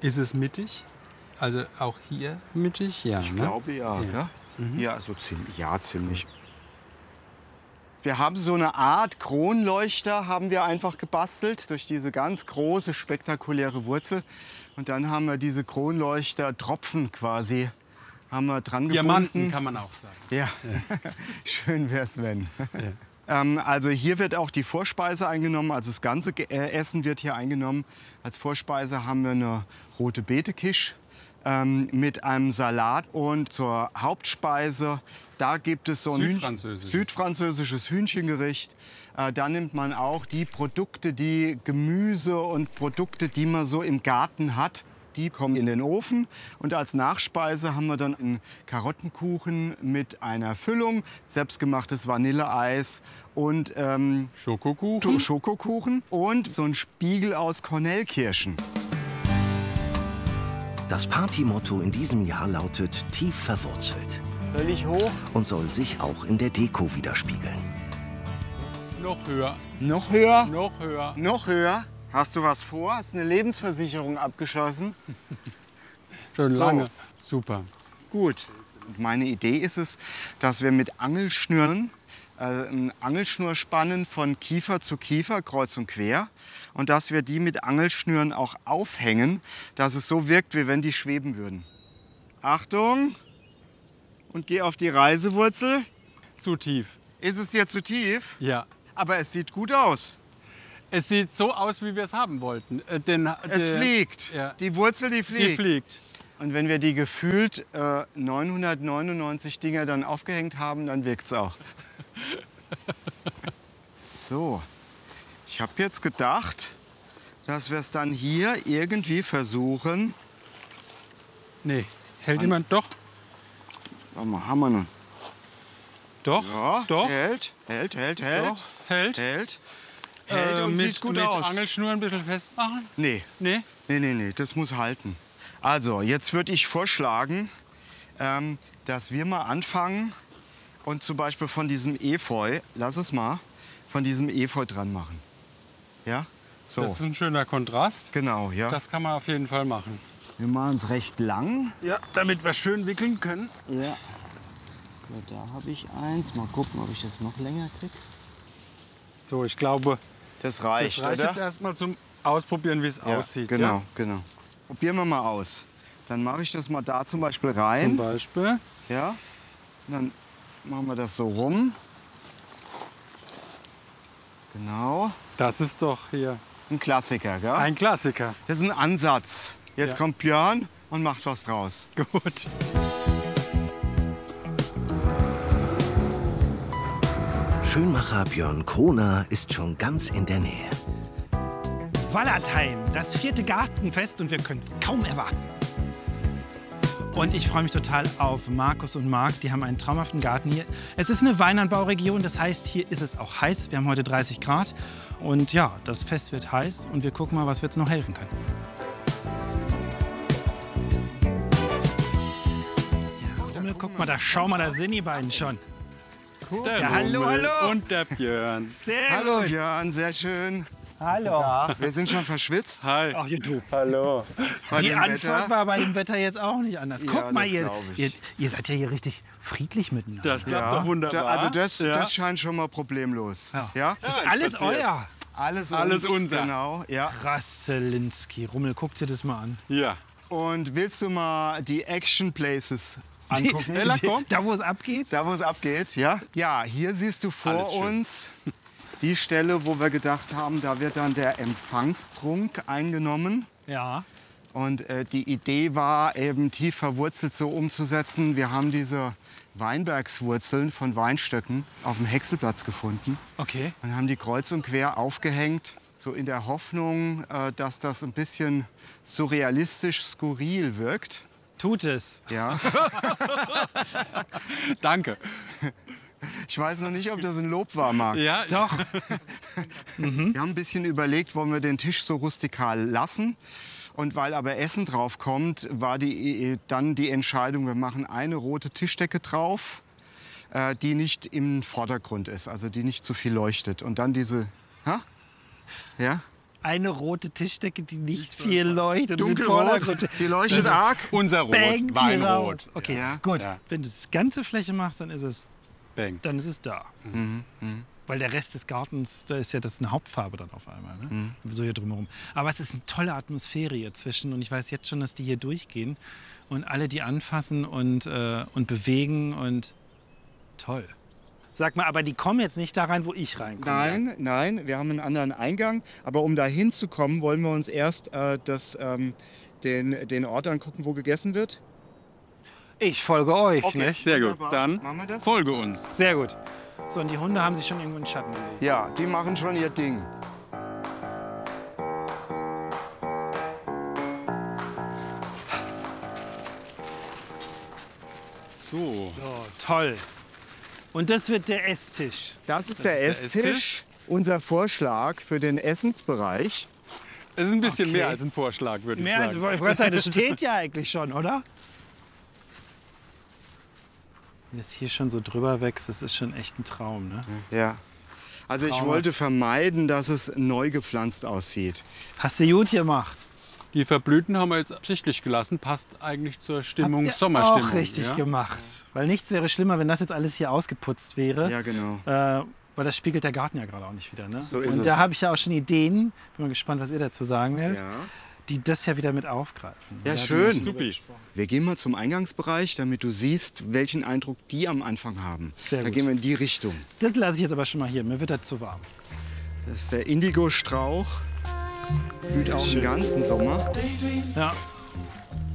Ist es mittig? Also auch hier mittig? Ja, Ich ne? glaube ja. Ja, ja also ziemlich. Ja, ziemlich. Wir haben so eine Art Kronleuchter haben wir einfach gebastelt durch diese ganz große, spektakuläre Wurzel. Und dann haben wir diese Kronleuchter-Tropfen quasi haben wir dran Diamanten gebunden. kann man auch sagen. Ja, schön wär's, wenn. Ja. Also hier wird auch die Vorspeise eingenommen, also das ganze Essen wird hier eingenommen. Als Vorspeise haben wir eine rote Beete-Quiche mit einem Salat und zur Hauptspeise, da gibt es so ein südfranzösisches Hühnchengericht. Da nimmt man auch die Produkte, die Gemüse und Produkte, die man so im Garten hat. Die kommen in den Ofen und als Nachspeise haben wir dann einen Karottenkuchen mit einer Füllung, selbstgemachtes Vanilleeis und Schokokuchen und so ein Spiegel aus Kornelkirschen. Das Partymotto in diesem Jahr lautet tief verwurzelt Soll ich hoch? und soll sich auch in der Deko widerspiegeln. Noch höher, Noch höher? noch höher. Noch höher? Hast du was vor? Hast eine Lebensversicherung abgeschlossen? Schon So. lange. Super. Gut. Und meine Idee ist es, dass wir mit Angelschnüren eine Angelschnur spannen von Kiefer zu Kiefer, kreuz und quer. Und dass wir die mit Angelschnüren auch aufhängen, dass es so wirkt, wie wenn die schweben würden. Achtung! Und geh auf die Reisewurzel. Zu tief. Ist es dir zu tief? Ja. Aber es sieht gut aus. Es sieht so aus, wie wir es haben wollten. Es fliegt. Ja. Die Wurzel, die fliegt. Die fliegt. Und wenn wir die gefühlt 999 Dinger dann aufgehängt haben, dann wirkt es auch. So, ich habe jetzt gedacht, dass wir es dann hier irgendwie versuchen. Nee, hält jemand? Doch. Warte mal, haben wir noch? Doch. Ja, Doch. hält. Doch. Hält. Hält und mit, sieht gut mit aus. Angelschnur ein bisschen festmachen? Nee, Nee? nee, das muss halten. Also, jetzt würde ich vorschlagen, dass wir mal anfangen und zum Beispiel von diesem Efeu, lass es mal, von diesem Efeu dran machen. Ja? So. Das ist ein schöner Kontrast. Genau, ja. Das kann man auf jeden Fall machen. Wir machen es recht lang. Ja, damit wir schön wickeln können. Ja. Gut, da habe ich eins. Mal gucken, ob ich das noch länger kriege. So, ich glaube, Das reicht, das reicht oder? jetzt erstmal zum Ausprobieren, wie es Ja, aussieht. genau, Ja? genau. Probieren wir mal aus. Dann mache ich das mal da zum Beispiel Zum rein. Beispiel. Ja. Und dann machen wir das so rum. Genau. Das ist doch hier Ein Klassiker, gell? ein Klassiker. Das ist ein Ansatz. Jetzt Ja. kommt Björn und macht was draus. Gut. Schönmacher Björn Kroner ist schon ganz in der Nähe. Wallertheim, das 4. Gartenfest und wir können es kaum erwarten. Und ich freue mich total auf Markus und Marc. Die haben einen traumhaften Garten hier. Es ist eine Weinanbauregion, das heißt, hier ist es auch heiß. Wir haben heute 30 Grad. Und ja, das Fest wird heiß und wir gucken mal, was wir jetzt noch helfen können. Ja, Rummel, guck mal, da schau mal, da sind die beiden schon. Der Ja, hallo, Rummel hallo. Und der Björn. Sehr Hallo gut. Björn, sehr schön. Hallo. Wir sind schon verschwitzt. Hi. Ach, du. Hallo. Bei Die dem Antwort Wetter. war bei dem Wetter jetzt auch nicht anders. Ja, Guck mal, das ihr, glaub ihr, ich. ihr seid ja hier richtig friedlich miteinander. Das klappt doch wunderbar. Also das, ja. das scheint schon mal problemlos. Ja? Das ist Ja, alles spaziert. euer. Alles unser. Genau, ja. Rasselinski. Rummel, guck dir das mal an. Ja. Und willst du mal die Action Places angucken? Ella, komm. Da, wo es abgeht? Da, wo es abgeht, ja? Ja, hier siehst du vor Alles schön. uns die Stelle, wo wir gedacht haben, da wird dann der Empfangstrunk eingenommen. Ja. Und die Idee war, eben tief verwurzelt so umzusetzen. Wir haben diese Weinbergswurzeln von Weinstöcken auf dem Häckselplatz gefunden Okay. und haben die kreuz und quer aufgehängt, so in der Hoffnung, dass das ein bisschen surrealistisch, skurril wirkt. Tut es. Ja. Danke. Ich weiß noch nicht, ob das ein Lob war, Marc. Ja, Doch. Wir haben ein bisschen überlegt, wollen wir den Tisch so rustikal lassen. Und weil aber Essen drauf kommt, war dann die Entscheidung, wir machen eine rote Tischdecke drauf, die nicht im Vordergrund ist, also die nicht zu viel leuchtet. Und dann diese, ha? Ja? eine rote Tischdecke, die nicht viel leuchtet. Dunkelrot, die leuchtet arg. Unser Rot, Bangt hier Weinrot. raus. Okay, Ja. gut. Ja. Wenn du das ganze Fläche machst, dann ist es Bang. da. Weil der Rest des Gartens, da ist ja das eine Hauptfarbe dann auf einmal. Ne? So hier drumherum. Aber es ist eine tolle Atmosphäre hier zwischen. Und ich weiß jetzt schon, dass die hier durchgehen. Und alle die anfassen und bewegen. Und toll. Sag mal, aber die kommen jetzt nicht da rein, wo ich reinkomme. Nein, wir haben einen anderen Eingang. Aber um da hinzukommen, wollen wir uns erst den Ort angucken, wo gegessen wird. Ich folge euch, nicht? Sehr gut. Wunderbar. Dann Machen wir das? folge uns. Sehr gut. So, und die Hunde haben sich schon irgendwo in den Schatten gelegt. Ja, die machen schon ihr Ding. So. So, toll. Und das wird der Esstisch. Das ist der Esstisch. Esstisch. Unser Vorschlag für den Essensbereich. Es ist ein bisschen Okay. mehr als ein Vorschlag, würde ich Mehr als sagen. das steht ja eigentlich schon, oder? Wenn es hier schon so drüber wächst, das ist schon echt ein Traum, ne? Ja. Also ich wollte vermeiden, dass es neu gepflanzt aussieht. Hast du gut gemacht. Die Verblühten haben wir jetzt absichtlich gelassen. Passt eigentlich zur Stimmung, Habt ihr Sommerstimmung. auch richtig ja? gemacht. Weil nichts wäre schlimmer, wenn das jetzt alles hier ausgeputzt wäre. Ja, genau. Weil das spiegelt der Garten ja gerade auch nicht wieder. Ne? So ist Und es. da habe ich ja auch schon Ideen. Bin mal gespannt, was ihr dazu sagen werdet. Ja. Die das ja wieder mit aufgreifen. Ja, Da schön. hatten wir schon Supi. drüber gesprochen. Wir gehen mal zum Eingangsbereich, damit du siehst, welchen Eindruck die am Anfang haben. Sehr Da gut. gehen wir in die Richtung. Das lasse ich jetzt aber schon mal hier. Mir wird das zu warm. Das ist der Indigo-Strauch. Blüht auch den ganzen Sommer. Ja.